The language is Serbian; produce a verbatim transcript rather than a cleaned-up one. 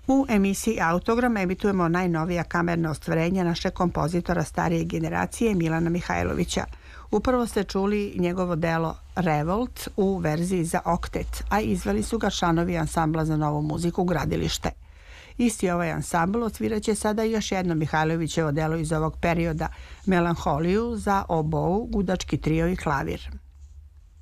U emisiji Autogram emitujemo najnovija kamerna ostvarenja našeg kompozitora starije generacije Milana Mihajlovića. Upravo ste čuli njegovo delo Revolt u verziji za oktet, a izveli su ga članovi ansambla za novu muziku Gradilište. Isti ovaj ansambl odsviraće sada još jedno Mihajlovićevo delo iz ovog perioda, Melanholiju za obou, gudački trio i klavir.